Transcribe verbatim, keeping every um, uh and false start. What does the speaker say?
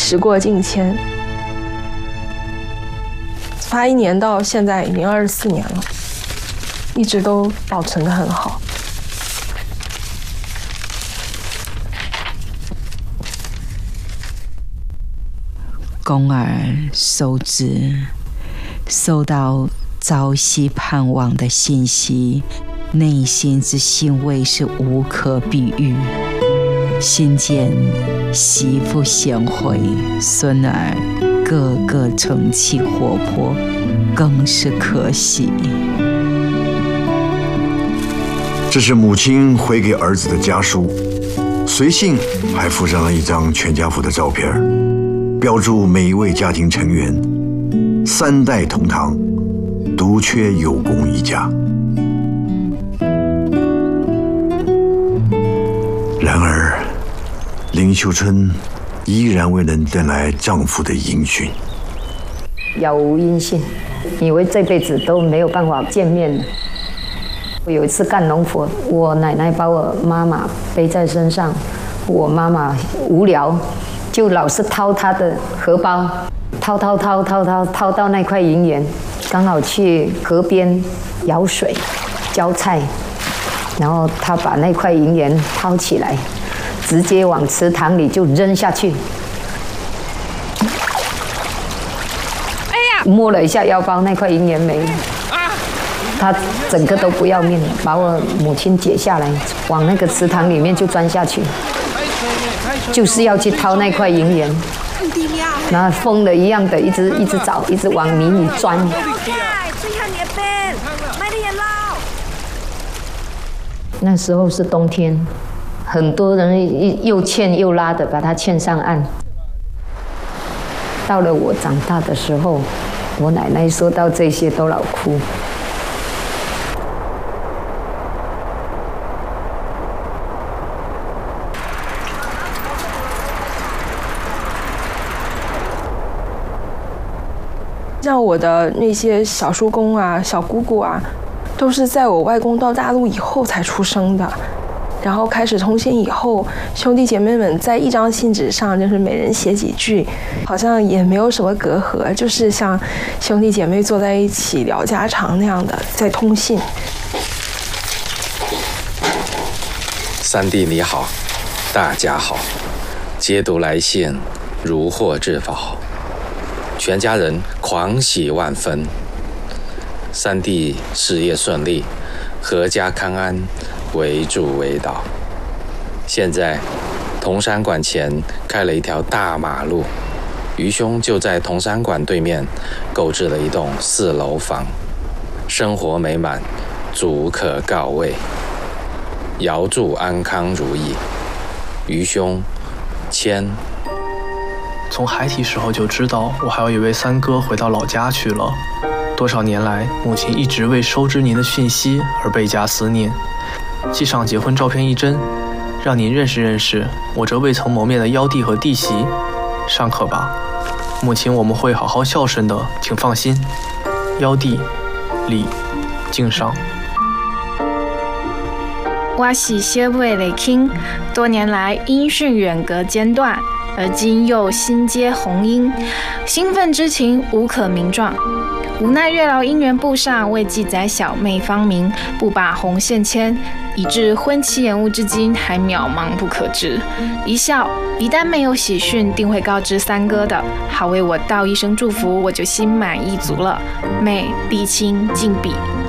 时过境迁，八一年到现在已经二十四年了，一直都保存得很好。 公儿收之，收到朝夕盼望的信息，内心之欣慰是无可比喻。心见媳妇贤惠，孙儿个个成气活泼，更是可喜。 这是母亲回给儿子的家书，随信还附上了一张全家福的照片，标注每一位家庭成员，三代同堂，独缺有功一家。然而，林秀春依然未能等来丈夫的音讯， 杳无音信，以为这辈子都没有办法见面了。有一次干农活，我奶奶把我妈妈背在身上，我妈妈无聊，就老是掏她的荷包，掏掏掏掏掏掏到那块银元，刚好去河边舀水浇菜，然后她把那块银元掏起来，直接往池塘里就扔下去。哎呀！摸了一下腰包，那块银元没了。他整个都不要命了，把我母亲解下来，往那个池塘里面就钻下去，就是要去掏那块银元。然后疯了一样的，一直一直找，一直往泥里钻。那时候是冬天，很多人又牵又拉的把他牵上岸。到了我长大的时候，我奶奶说到这些都老哭。 像我的那些小叔公啊、小姑姑啊，都是在我外公到大陆以后才出生的。然后开始通信以后，兄弟姐妹们在一张信纸上就是每人写几句，好像也没有什么隔阂，就是像兄弟姐妹坐在一起聊家常那样的在通信。 三弟你好，大家好，接读来信如获至宝，全家人狂喜万分。三弟事业顺利，阖家康安，为主为导。现在铜山馆前开了一条大马路，余兄就在铜山馆对面购置了一栋四楼房，生活美满，足可告慰。遥祝安康如意。余兄谦。 从孩提时候就知道我还要以为三哥回到老家去了。多少年来，母亲一直为收知您的讯息而倍加思念。寄上结婚照片一帧，让您认识认识我这未曾谋面的幺弟和弟媳，尚可吧？母亲，我们会好好孝顺的，请放心。幺弟，李敬上。 我是小妹雷钦，多年来音讯远隔间断，而今又新接红音，兴奋之情无可名状。无奈月老姻缘簿上未记载小妹芳名，不把红线牵，以致婚期延误至今还渺茫不可知。一笑，一旦没有喜讯，定会告知三哥的，好为我道一声祝福，我就心满意足了。妹，弟亲敬笔。